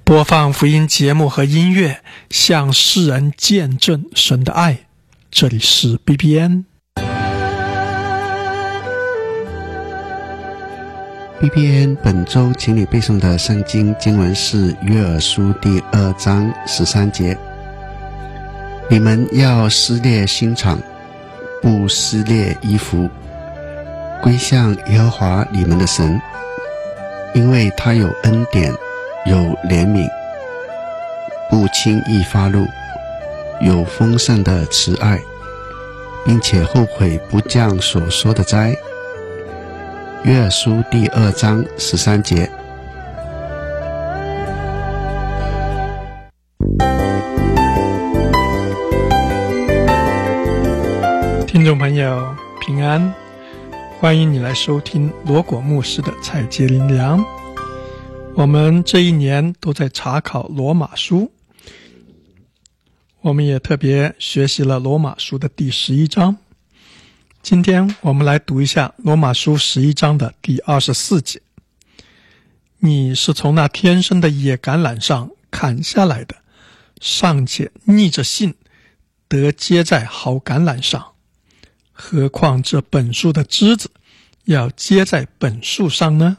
播放福音节目和音乐，向世人见证神的爱。这里是 BBN。BBN 本周请你背诵的圣经经文是约珥书第2章13节：你们要撕裂心肠，不撕裂衣服，归向耶和华你们的神，因为他有恩典，有怜悯，不轻易发怒，有丰盛的慈爱，并且后悔不降所说的灾。约珥书第2章13节。 听众朋友平安，欢迎你来收听罗果牧师的采洁灵粮。我们这一年都在查考罗马书，我们也特别学习了罗马书的第11章。今天我们来读一下罗马书11章的第24节：你是从那天生的野橄榄上砍下来的，尚且逆着信得结在好橄榄上，何况这本树的枝子要结在本树上呢？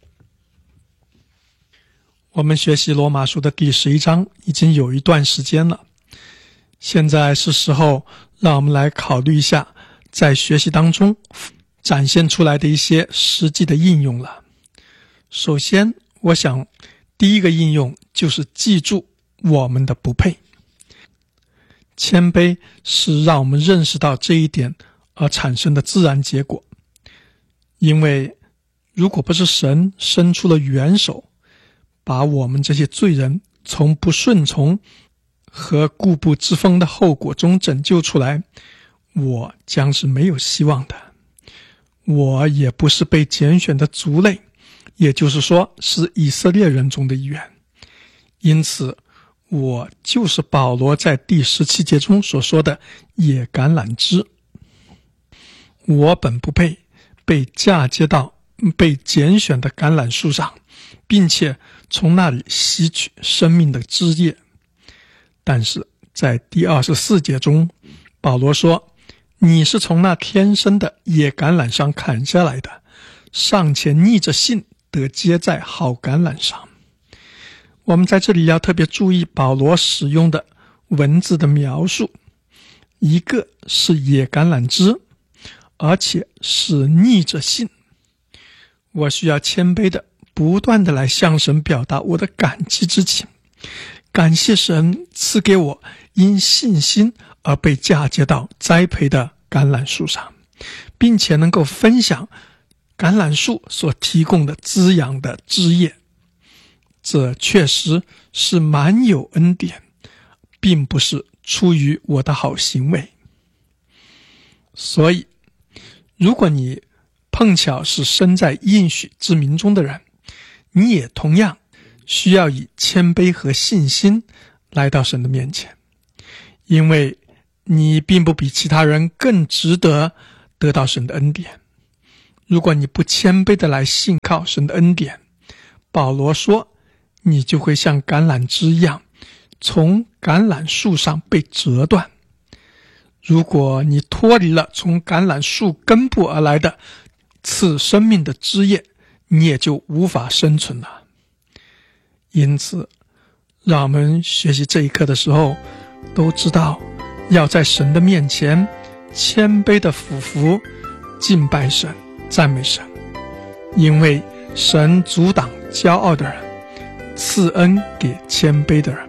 我们学习罗马书的第11章已经有一段时间了，现在是时候让我们来考虑一下在学习当中展现出来的一些实际的应用了。首先，我想第一个应用就是记住我们的不配。谦卑是让我们认识到这一点而产生的自然结果，因为如果不是神伸出了援手，把我们这些罪人从不顺从和固步自封的后果中拯救出来，我将是没有希望的。我也不是被拣选的族类，也就是说是以色列人中的一员。因此我就是保罗在第17节中所说的野橄榄枝。我本不配被嫁接到被拣选的橄榄树上，并且从那里吸取生命的枝叶。但是在第24节中，保罗说，你是从那天生的野橄榄上砍下来的，尚且逆着信得结在好橄榄上。我们在这里要特别注意保罗使用的文字的描述，一个是野橄榄枝，而且是逆着信。我需要谦卑的不断的来向神表达我的感激之情，感谢神赐给我因信心而被嫁接到栽培的橄榄树上，并且能够分享橄榄树所提供的滋养的枝叶。这确实是蛮有恩典，并不是出于我的好行为。所以如果你碰巧是身在应许之民中的人，你也同样需要以谦卑和信心来到神的面前，因为你并不比其他人更值得得到神的恩典。如果你不谦卑的来信靠神的恩典，保罗说，你就会像橄榄枝一样，从橄榄树上被折断。如果你脱离了从橄榄树根部而来的赐生命的枝叶，你也就无法生存了。因此让我们学习这一课的时候都知道，要在神的面前谦卑的俯伏敬拜神，赞美神，因为神阻挡骄傲的人，赐恩给谦卑的人。